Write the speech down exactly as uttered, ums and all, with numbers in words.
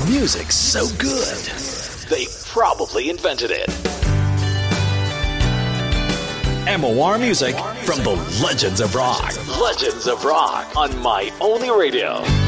Music's so good, they probably invented it. M O R Music from the Legends of Rock. Legends of Rock on My Only Radio.